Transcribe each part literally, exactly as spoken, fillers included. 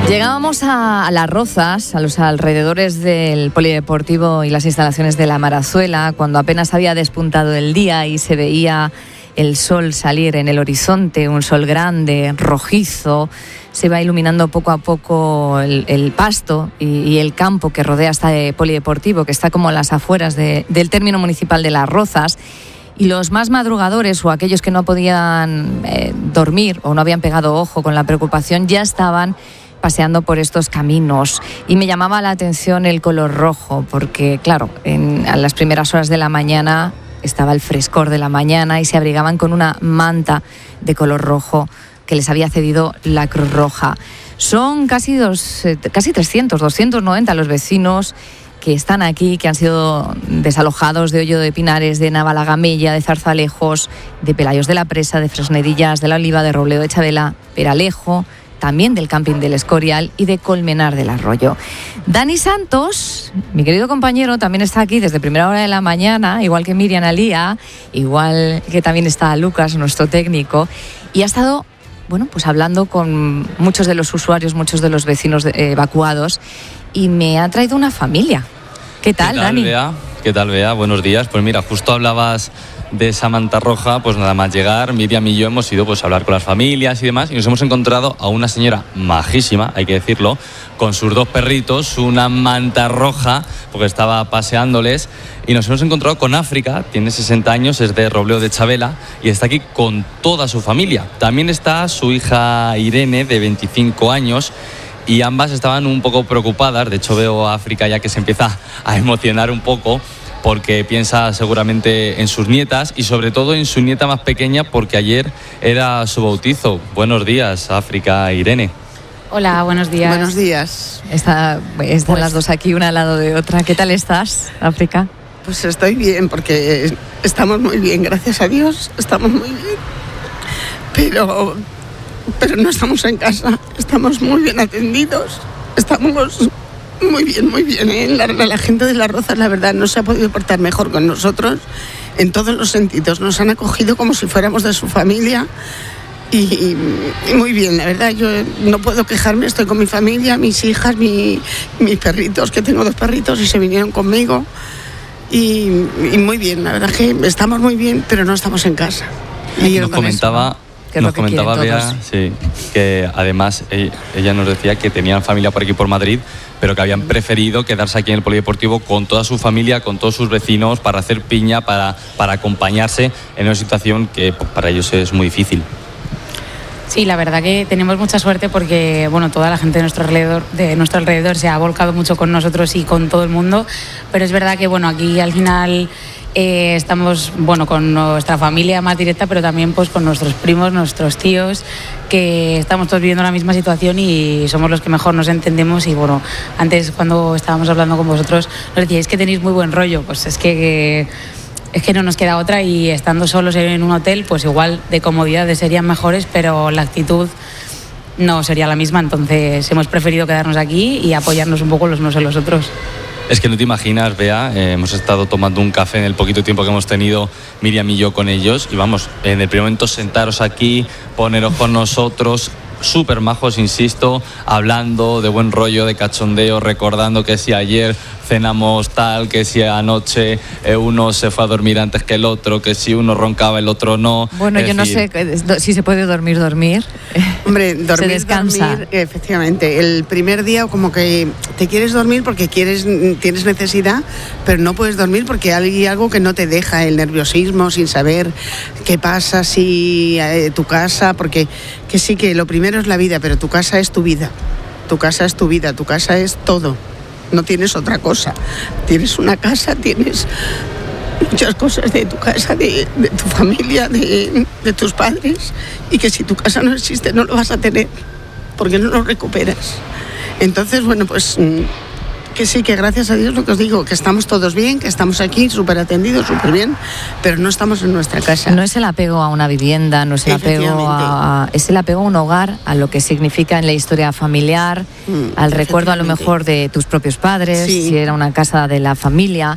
Llegábamos a, a Las Rozas, a los alrededores del polideportivo y las instalaciones de la Marazuela, cuando apenas había despuntado el día y se veía el sol salir en el horizonte, un sol grande, rojizo. Se va iluminando poco a poco el, el pasto y, y el campo que rodea este polideportivo, que está como a las afueras de, del término municipal de Las Rozas. Y los más madrugadores o aquellos que no podían eh, dormir o no habían pegado ojo con la preocupación ya estaban paseando por estos caminos. Y me llamaba la atención el color rojo, porque claro, en, a las primeras horas de la mañana estaba el frescor de la mañana y se abrigaban con una manta de color rojo que les había cedido la Cruz Roja. Son casi, dos, casi trescientos, doscientos noventa los vecinos que están aquí, que han sido desalojados de Hoyo de Pinares, de Navalagamella, de Zarzalejos, de Pelayos de la Presa, de Fresnedillas, de La Oliva, de Robledo de Chavela, Peralejo, también del camping del Escorial y de Colmenar del Arroyo. Dani Santos, mi querido compañero, también está aquí desde primera hora de la mañana, igual que Miriam Alía, igual que también está Lucas, nuestro técnico, y ha estado, bueno, pues hablando con muchos de los usuarios, muchos de los vecinos de, eh, evacuados, y me ha traído una familia. ¿Qué tal, ¿Qué tal, Dani? Bea? ¿Qué tal, Bea? Buenos días. Pues mira, justo hablabas de esa manta roja, pues nada más llegar, Miriam y yo hemos ido pues a hablar con las familias y demás, y nos hemos encontrado a una señora majísima, hay que decirlo, con sus dos perritos, una manta roja, porque estaba paseándoles, y nos hemos encontrado con África, tiene sesenta años, es de Robledo de Chavela, y está aquí con toda su familia. También está su hija Irene, de veinticinco años, y ambas estaban un poco preocupadas. De hecho veo a África ya que se empieza a emocionar un poco, porque piensa seguramente en sus nietas y sobre todo en su nieta más pequeña, porque ayer era su bautizo. Buenos días, África e Irene. Hola, buenos días. Buenos días. Está, están pues, las dos aquí, una al lado de otra. ¿Qué tal estás, África? Pues estoy bien, porque estamos muy bien, gracias a Dios, estamos muy bien. Pero, pero no estamos en casa, estamos muy bien atendidos, estamos muy bien, muy bien. ¿eh? La, la gente de Las Rozas, la verdad, no se ha podido portar mejor con nosotros en todos los sentidos. Nos han acogido como si fuéramos de su familia y, y muy bien, la verdad. Yo no puedo quejarme, estoy con mi familia, mis hijas, mi, mis perritos, que tengo dos perritos y se vinieron conmigo. Y, y muy bien, la verdad que estamos muy bien, pero no estamos en casa. Y nos comentaba... Que nos comentaba Bea, sí, que además ella nos decía que tenían familia por aquí por Madrid, pero que habían preferido quedarse aquí en el polideportivo con toda su familia, con todos sus vecinos, para hacer piña, para, para acompañarse en una situación que para ellos es muy difícil. Sí, la verdad que tenemos mucha suerte porque bueno, toda la gente de nuestro alrededor, de nuestro alrededor se ha volcado mucho con nosotros y con todo el mundo, pero es verdad que bueno, aquí al final eh, estamos bueno, con nuestra familia más directa, pero también pues con nuestros primos, nuestros tíos, que estamos todos viviendo la misma situación y somos los que mejor nos entendemos. Y bueno, antes cuando estábamos hablando con vosotros nos decíais que tenéis muy buen rollo, pues es que... Es que no nos queda otra, y estando solos en un hotel, pues igual de comodidades serían mejores, pero la actitud no sería la misma, entonces hemos preferido quedarnos aquí y apoyarnos un poco los unos en los otros. Es que no te imaginas, Bea, eh, hemos estado tomando un café en el poquito tiempo que hemos tenido Miriam y yo con ellos, y vamos, en el primer momento sentaros aquí, poneros con nosotros, súper majos, insisto, hablando de buen rollo, de cachondeo, recordando que si ayer cenamos tal, que si anoche eh, uno se fue a dormir antes que el otro, que si uno roncaba el otro no. Bueno, yo decir... no sé si se puede dormir, dormir. Hombre, dormir, se descansa. Dormir, efectivamente. El primer día como que te quieres dormir porque quieres, tienes necesidad, pero no puedes dormir porque hay algo que no te deja, el nerviosismo, sin saber qué pasa, si eh, tu casa, porque que sí que lo primero es la vida, pero tu casa es tu vida. Tu casa es tu vida, tu casa es todo. No tienes otra cosa. Tienes una casa, tienes muchas cosas de tu casa, de, de tu familia, de, de tus padres, y que si tu casa no existe no lo vas a tener, porque no lo recuperas. Entonces, bueno, pues que sí, que gracias a Dios, lo que os digo, que estamos todos bien, que estamos aquí súper atendidos, súper bien, pero no estamos en nuestra casa. No es el apego a una vivienda, no es el apego a... Es el apego a un hogar, a lo que significa en la historia familiar, mm, al recuerdo a lo mejor de tus propios padres, sí. Si era una casa de la familia.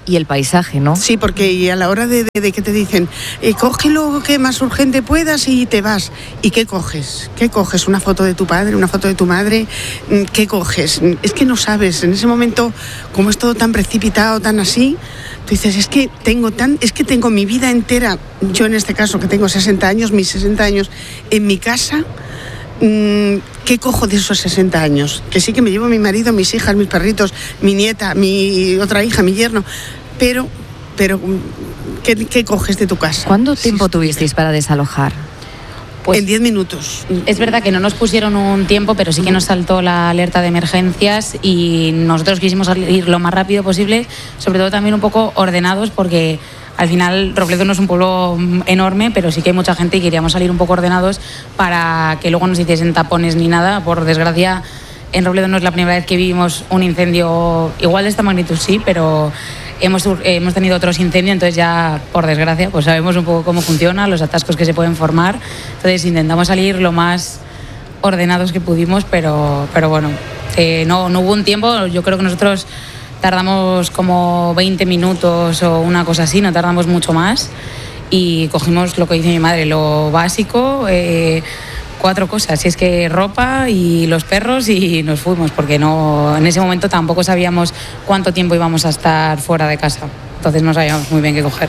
y el paisaje, ¿no? Sí, porque y a la hora de, de, de que te dicen, eh, coge lo que más urgente puedas y te vas. ¿Y qué coges? ¿Qué coges? ¿Una foto de tu padre? ¿Una foto de tu madre? ¿Qué coges? Es que no sabes. En ese momento, como es todo tan precipitado, tan así, tú dices, es que tengo tan, es que tengo mi vida entera, yo en este caso que tengo sesenta años, mis sesenta años, en mi casa. ¿Qué cojo de esos sesenta años? Que sí que me llevo a mi marido, mis hijas, mis perritos, mi nieta, mi otra hija, mi yerno, pero, pero ¿qué, qué coges de tu casa? ¿Cuánto tiempo sí, tuvisteis para desalojar? Pues en diez minutos. Es verdad que no nos pusieron un tiempo, pero sí que nos saltó la alerta de emergencias y nosotros quisimos salir lo más rápido posible, sobre todo también un poco ordenados, porque al final Robledo no es un pueblo enorme, pero sí que hay mucha gente y queríamos salir un poco ordenados para que luego no se hiciesen tapones ni nada. Por desgracia, en Robledo no es la primera vez que vivimos un incendio igual de esta magnitud, sí, pero hemos, hemos tenido otros incendios, entonces ya, por desgracia, pues sabemos un poco cómo funciona, los atascos que se pueden formar. Entonces intentamos salir lo más ordenados que pudimos, pero, pero bueno, eh, no, no hubo un tiempo. Yo creo que nosotros tardamos como veinte minutos o una cosa así, no tardamos mucho más, y cogimos lo que dice mi madre, lo básico, eh, cuatro cosas, si es que ropa y los perros, y nos fuimos, porque no, en ese momento tampoco sabíamos cuánto tiempo íbamos a estar fuera de casa, entonces no sabíamos muy bien qué coger.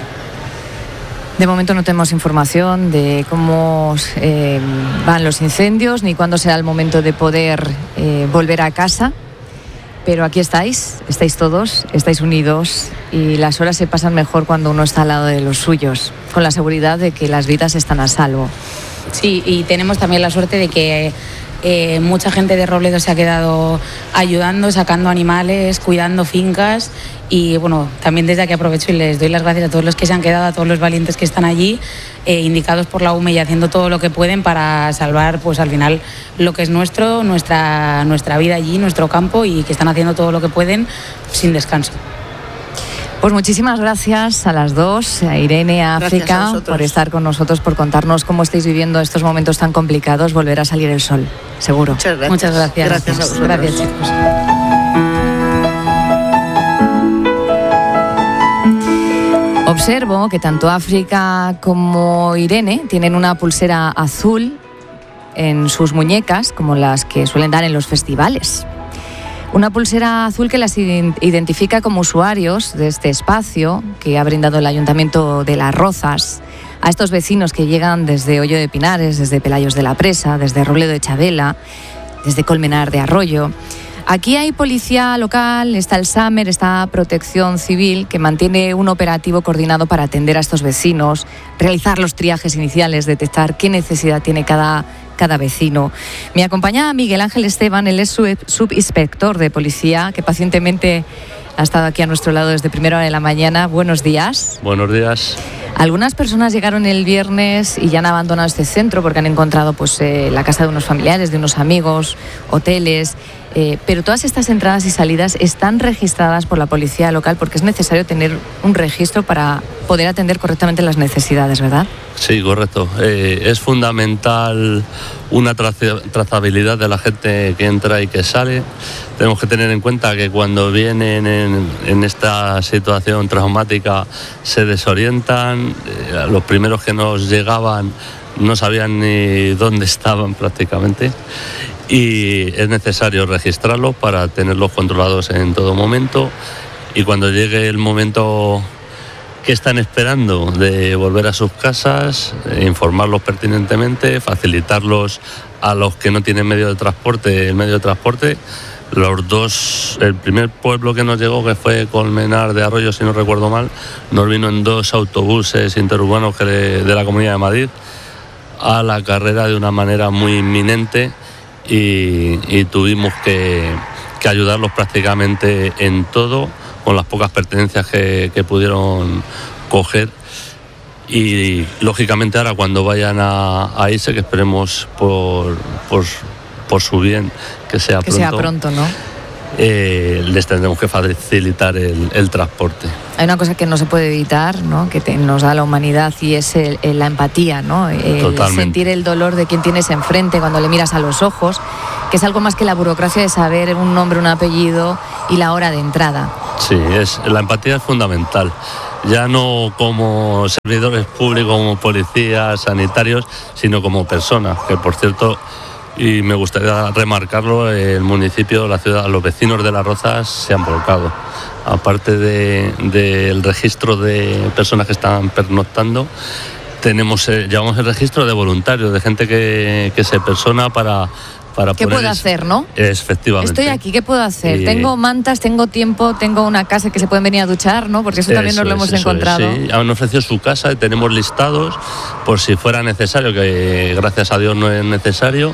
De momento no tenemos información de cómo eh, van los incendios, ni cuándo será el momento de poder eh, volver a casa. Pero aquí estáis, estáis todos, estáis unidos y las horas se pasan mejor cuando uno está al lado de los suyos, con la seguridad de que las vidas están a salvo. Sí, y tenemos también la suerte de que eh, mucha gente de Robledo se ha quedado ayudando, sacando animales, cuidando fincas, y bueno, también desde aquí aprovecho y les doy las gracias a todos los que se han quedado, a todos los valientes que están allí, eh, indicados por la U M E y haciendo todo lo que pueden para salvar, pues al final, lo que es nuestro, nuestra, nuestra vida allí, nuestro campo, y que están haciendo todo lo que pueden sin descanso. Pues muchísimas gracias a las dos, a Irene, a África, a por estar con nosotros, por contarnos cómo estáis viviendo estos momentos tan complicados. Volverá a salir el sol, seguro. Muchas gracias. Muchas gracias. Gracias a vosotros. Gracias, chicos. Observo que tanto África como Irene tienen una pulsera azul en sus muñecas, como las que suelen dar en los festivales. Una pulsera azul que las identifica como usuarios de este espacio que ha brindado el Ayuntamiento de Las Rozas a estos vecinos que llegan desde Hoyo de Pinares, desde Pelayos de la Presa, desde Robledo de Chavela, desde Colmenar de Arroyo. Aquí hay policía local, está el SAMER, está Protección Civil, que mantiene un operativo coordinado para atender a estos vecinos, realizar los triajes iniciales, detectar qué necesidad tiene cada, cada vecino. Me acompaña Miguel Ángel Esteban, él es sub, subinspector de policía, que pacientemente ha estado aquí a nuestro lado desde primera hora de la mañana. Buenos días. Buenos días. Algunas personas llegaron el viernes y ya han abandonado este centro porque han encontrado pues, eh, la casa de unos familiares, de unos amigos, hoteles. Eh, pero todas estas entradas y salidas están registradas por la policía local porque es necesario tener un registro para poder atender correctamente las necesidades, ¿verdad? Sí, correcto. Eh, es fundamental una traza- trazabilidad de la gente que entra y que sale. Tenemos que tener en cuenta que cuando vienen en, en esta situación traumática se desorientan. Eh, los primeros que nos llegaban no sabían ni dónde estaban prácticamente. Y es necesario registrarlos para tenerlos controlados en todo momento, y cuando llegue el momento que están esperando de volver a sus casas, informarlos pertinentemente, facilitarlos a los que no tienen medio de transporte el medio de transporte. Los dos, el primer pueblo que nos llegó, que fue Colmenar de Arroyo, si no recuerdo mal, nos vino en dos autobuses interurbanos que de, de la Comunidad de Madrid a la carrera de una manera muy inminente. Y, y tuvimos que, que ayudarlos prácticamente en todo, con las pocas pertenencias que, que pudieron coger. Y lógicamente ahora cuando vayan a, a irse, que esperemos por, por, por su bien que sea que pronto, sea pronto, ¿no? Eh, les tendremos que facilitar el, el transporte. Hay una cosa que no se puede evitar, ¿no? Que te, nos da la humanidad, y es el, el, la empatía, ¿no? El Totalmente. Sentir el dolor de quien tienes enfrente cuando le miras a los ojos, que es algo más que la burocracia de saber un nombre, un apellido y la hora de entrada. Sí, es, la empatía es fundamental. Ya no como servidores públicos, como policías, sanitarios, sino como personas, que por cierto, y me gustaría remarcarlo, el municipio, la ciudad, los vecinos de Las Rozas se han volcado. Aparte de, del registro de personas que están pernoctando, tenemos, eh, llevamos el registro de voluntarios, de gente que, que se persona para... Para ¿Qué puedo hacer, no? Efectivamente. Estoy aquí, ¿qué puedo hacer? Y... Tengo mantas, tengo tiempo, tengo una casa que se pueden venir a duchar, ¿no? Porque eso también eso nos lo hemos es, encontrado. Es, sí, han ofrecido su casa y tenemos listados por si fuera necesario, que gracias a Dios no es necesario.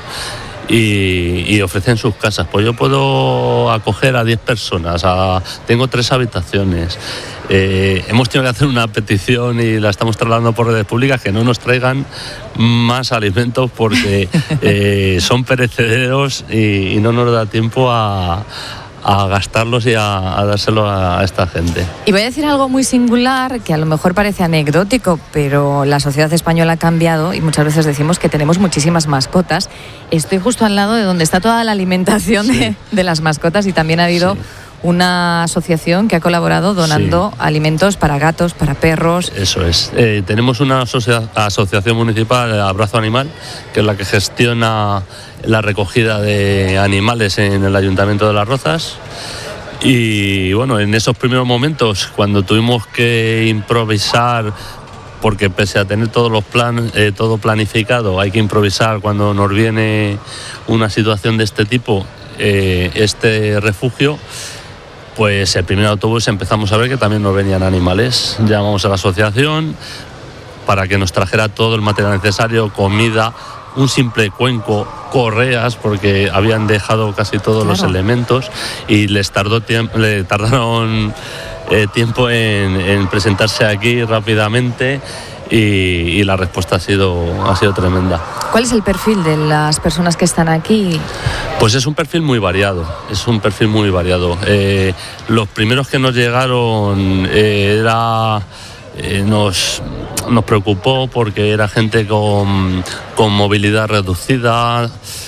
Y, y ofrecen sus casas. Pues yo puedo acoger a diez personas, a, tengo tres habitaciones. Eh, hemos tenido que hacer una petición y la estamos trasladando por redes públicas, que no nos traigan más alimentos porque eh, son perecederos y, y no nos da tiempo a, a gastarlos y a, a dárselo a, a esta gente. Y voy a decir algo muy singular, que a lo mejor parece anecdótico, pero la sociedad española ha cambiado y muchas veces decimos que tenemos muchísimas mascotas. Estoy justo al lado de donde está toda la alimentación sí. de, de las mascotas y también ha habido... Sí. una asociación que ha colaborado donando sí. alimentos para gatos, para perros. Eso es. Eh, tenemos una asocia- asociación municipal, Abrazo Animal, que es la que gestiona la recogida de animales en el Ayuntamiento de Las Rozas. Y bueno, en esos primeros momentos, cuando tuvimos que improvisar, porque pese a tener todos los planes, eh, todo planificado, hay que improvisar cuando nos viene una situación de este tipo, eh, este refugio. Pues el primer autobús empezamos a ver que también nos venían animales. Llamamos a la asociación para que nos trajera todo el material necesario, comida, un simple cuenco, correas, porque habían dejado casi todos claro. los elementos y les tardó tiempo, le tardaron eh, tiempo en, en presentarse aquí rápidamente. Y, y la respuesta ha sido, ha sido tremenda. ¿Cuál es el perfil de las personas que están aquí? Pues es un perfil muy variado, es un perfil muy variado. Eh, los primeros que nos llegaron eh, era, eh, nos, nos preocupó porque era gente con, con movilidad reducida,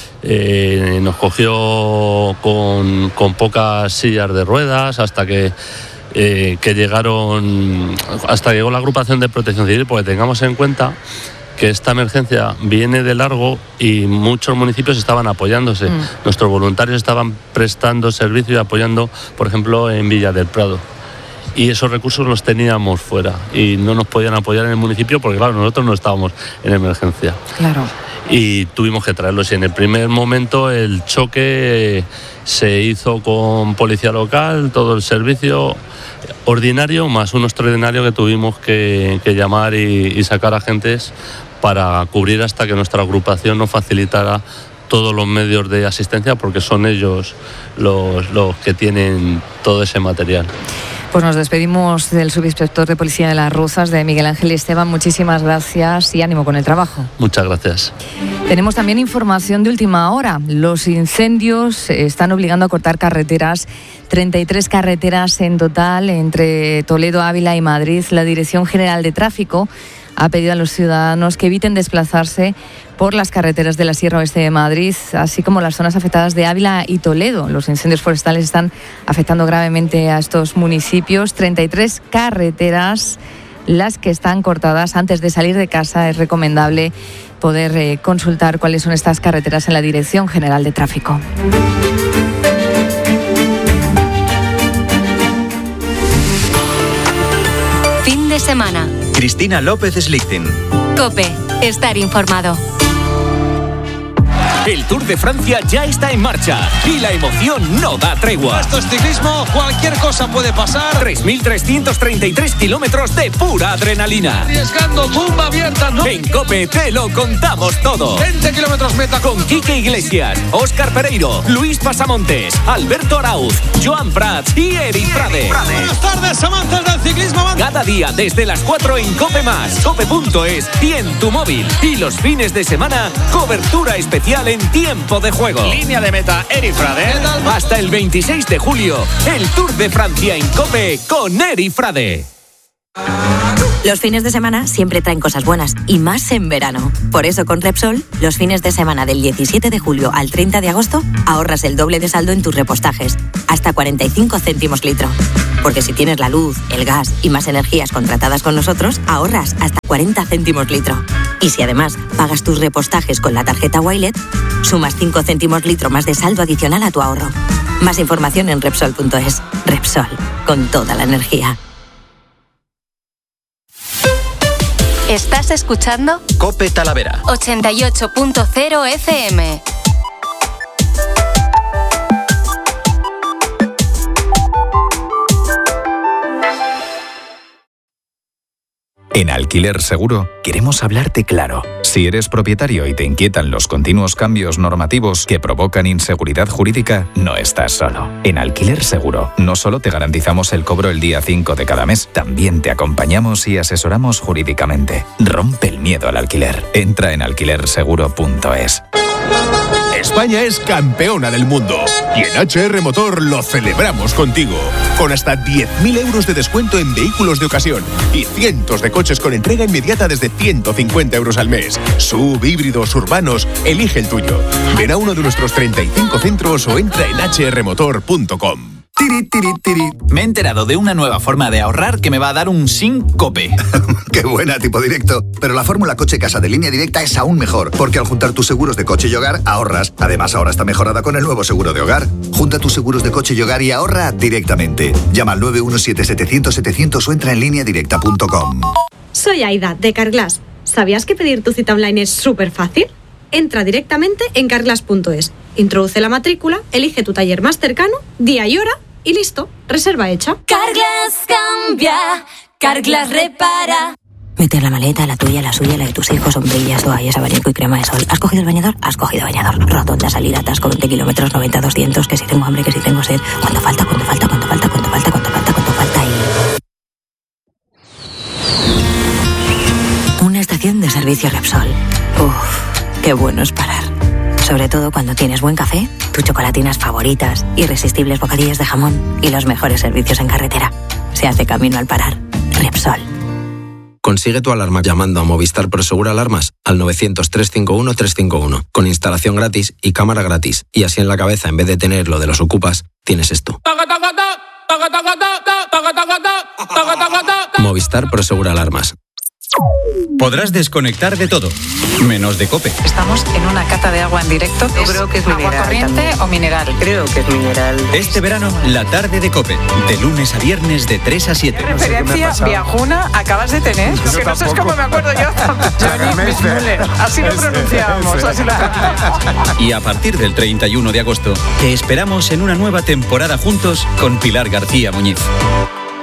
eh, nos cogió con, con pocas sillas de ruedas hasta que... Eh, que llegaron, hasta llegó la agrupación de Protección Civil, porque tengamos en cuenta que esta emergencia viene de largo y muchos municipios estaban apoyándose. Mm. Nuestros voluntarios estaban prestando servicio y apoyando, por ejemplo, en Villa del Prado. Y esos recursos los teníamos fuera y no nos podían apoyar en el municipio porque, claro, nosotros no estábamos en emergencia. Claro. Y tuvimos que traerlos. Y en el primer momento el choque se hizo con policía local, todo el servicio ordinario, más un extraordinario que tuvimos que, que llamar y, y sacar agentes para cubrir hasta que nuestra agrupación nos facilitara todos los medios de asistencia, porque son ellos los, los que tienen todo ese material. Pues nos despedimos del subinspector de Policía de Las Rozas, de Miguel Ángel Esteban. Muchísimas gracias y ánimo con el trabajo. Muchas gracias. Tenemos también información de última hora. Los incendios están obligando a cortar carreteras, treinta y tres carreteras en total entre Toledo, Ávila y Madrid. La Dirección General de Tráfico ha pedido a los ciudadanos que eviten desplazarse por las carreteras de la Sierra Oeste de Madrid, así como las zonas afectadas de Ávila y Toledo. Los incendios forestales están afectando gravemente a estos municipios. treinta y tres carreteras las que están cortadas. Antes de salir de casa es recomendable poder eh, consultar cuáles son estas carreteras en la Dirección General de Tráfico. Fin de semana. Cristina López Slichting. COPE. Estar informado. El Tour de Francia ya está en marcha y la emoción no da tregua. Esto es ciclismo, cualquier cosa puede pasar. tres mil trescientos treinta y tres kilómetros de pura adrenalina. Arriesgando, tumba abierta, ¿no? En COPE te lo contamos todo. veinte kilómetros meta. Con Quique Iglesias, Óscar Pereiro, Luis Pasamontes, Alberto Arauz, Joan Prats y Eric Frade. Buenas tardes, amantes del ciclismo. Cada día desde las cuatro en COPE más, cope punto es y en tu móvil. Y los fines de semana, cobertura especial en tiempo de juego. Línea de meta, Eric Frade. Hasta el veintiséis de julio, el Tour de Francia en COPE con Eric Frade. Los fines de semana siempre traen cosas buenas, y más en verano. Por eso con Repsol, los fines de semana del diecisiete de julio al treinta de agosto, ahorras el doble de saldo en tus repostajes, hasta cuarenta y cinco céntimos litro. Porque si tienes la luz, el gas y más energías contratadas con nosotros, ahorras hasta cuarenta céntimos litro. Y si además pagas tus repostajes con la tarjeta Wilet, sumas cinco céntimos litro más de saldo adicional a tu ahorro. Más información en Repsol punto es. Repsol, con toda la energía. ¿Estás escuchando? Cope Talavera. ochenta y ocho punto cero F M. En Alquiler Seguro queremos hablarte claro. Si eres propietario y te inquietan los continuos cambios normativos que provocan inseguridad jurídica, no estás solo. En Alquiler Seguro no solo te garantizamos el cobro el día cinco de cada mes, también te acompañamos y asesoramos jurídicamente. Rompe el miedo al alquiler. Entra en alquiler seguro punto es. España es campeona del mundo y en H R Motor lo celebramos contigo. Con hasta diez mil euros de descuento en vehículos de ocasión y cientos de coches con entrega inmediata desde ciento cincuenta euros al mes. Sub, híbridos, urbanos, elige el tuyo. Ven a uno de nuestros treinta y cinco centros o entra en h r motor punto com. Tiri, tiri, tiri. Me he enterado de una nueva forma de ahorrar que me va a dar un síncope. ¡Qué buena, tipo directo! Pero la fórmula coche-casa de Línea Directa es aún mejor, porque al juntar tus seguros de coche y hogar, ahorras. Además, ahora está mejorada con el nuevo seguro de hogar. Junta tus seguros de coche y hogar y ahorra directamente. Llama al nueve uno siete setecientos setecientos o entra en línea directa punto com. Soy Aida, de Carglass. ¿Sabías que pedir tu cita online es súper fácil? Entra directamente en carglass punto es. Introduce la matrícula, elige tu taller más cercano, día y hora y listo, reserva hecha. Carglass cambia, Carglass repara. Meter la maleta, la tuya, la suya, la de tus hijos, sombrillas, toallas, abanico y crema de sol. ¿Has cogido el bañador? Has cogido bañador. Rotonda, salida, atasco, veinte kilómetros, noventa, doscientos, que si tengo hambre, que si tengo sed. ¿Cuánto falta, cuánto falta, cuánto falta, cuánto falta, cuánto falta, cuánto falta? Y... Una estación de servicio Repsol. Uff, qué bueno es parar. Sobre todo cuando tienes buen café, tus chocolatinas favoritas, irresistibles bocadillos de jamón y los mejores servicios en carretera. Se hace camino al parar. Repsol. Consigue tu alarma llamando a Movistar Prosegur Alarmas al novecientos, trescientos cincuenta y uno, trescientos cincuenta y uno, con instalación gratis y cámara gratis. Y así en la cabeza, en vez de tener lo de los ocupas, tienes esto. Movistar Prosegur Alarmas. Podrás desconectar de todo, menos de COPE. Estamos en una cata de agua en directo. Yo creo que es agua mineral. corriente También. o mineral. Creo que es mineral. Este verano, la tarde de COPE, de lunes a viernes de tres a siete. ¿Qué referencia viajuna acabas de tener? Lo que no sé es cómo me acuerdo yo. Johnny Müller. Así lo pronunciábamos. Así lo pronunciábamos. Y a partir del treinta y uno de agosto, te esperamos en una nueva temporada juntos con Pilar García Muñiz.